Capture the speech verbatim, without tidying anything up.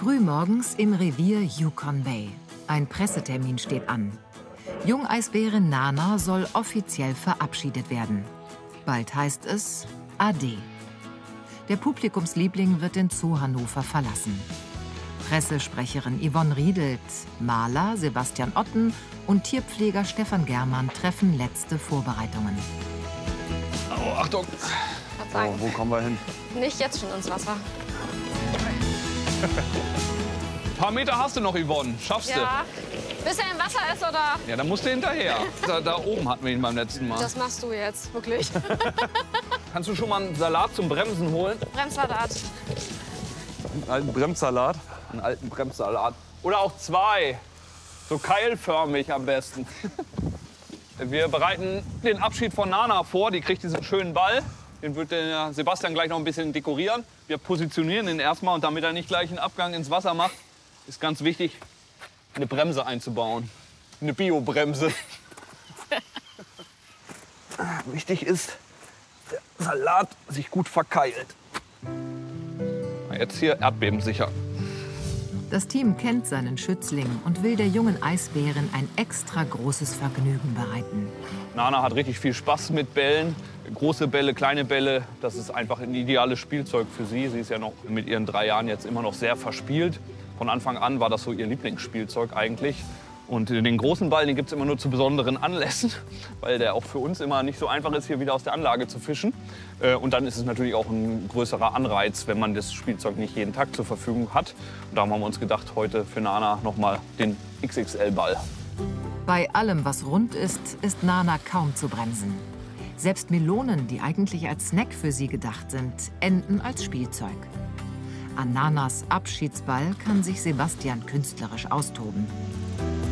Frühmorgens im Revier Yukon Bay. Ein Pressetermin steht an. Jungeisbärin Nana soll offiziell verabschiedet werden. Bald heißt es Ade. Der Publikumsliebling wird den Zoo Hannover verlassen. Pressesprecherin Yvonne Riedelt, Maler Sebastian Otten und Tierpfleger Stefan Germann treffen letzte Vorbereitungen. Oh, Achtung! Oh, wo kommen wir hin? Nicht jetzt schon ins Wasser. Ein paar Meter hast du noch, Yvonne. Schaffst du? Ja. Bis er im Wasser ist, oder? Ja, dann musst du hinterher. Da, da oben hatten wir ihn beim letzten Mal. Das machst du jetzt, wirklich. Kannst du schon mal einen Salat zum Bremsen holen? Bremssalat. Einen alten Bremssalat? Einen alten Bremssalat. Oder auch zwei. So keilförmig am besten. Wir bereiten den Abschied von Nana vor. Die kriegt diesen schönen Ball. Den wird der Sebastian gleich noch ein bisschen dekorieren. Wir positionieren ihn erstmal. Und damit er nicht gleich einen Abgang ins Wasser macht, ist ganz wichtig, eine Bremse einzubauen. Eine Biobremse. Wichtig ist, der Salat sich gut verkeilt. Jetzt hier erdbebensicher. Das Team kennt seinen Schützling und will der jungen Eisbärin ein extra großes Vergnügen bereiten. Nana hat richtig viel Spaß mit Bällen. Große Bälle, kleine Bälle, das ist einfach ein ideales Spielzeug für sie. Sie ist ja noch mit ihren drei Jahren jetzt immer noch sehr verspielt. Von Anfang an war das so ihr Lieblingsspielzeug eigentlich. Und den großen Ball, den gibt es immer nur zu besonderen Anlässen, weil der auch für uns immer nicht so einfach ist, hier wieder aus der Anlage zu fischen. Und dann ist es natürlich auch ein größerer Anreiz, wenn man das Spielzeug nicht jeden Tag zur Verfügung hat. Und darum haben wir uns gedacht, heute für Nana noch mal den X X L-Ball. Bei allem, was rund ist, ist Nana kaum zu bremsen. Selbst Melonen, die eigentlich als Snack für sie gedacht sind, enden als Spielzeug. An Nanas Abschiedsball kann sich Sebastian künstlerisch austoben.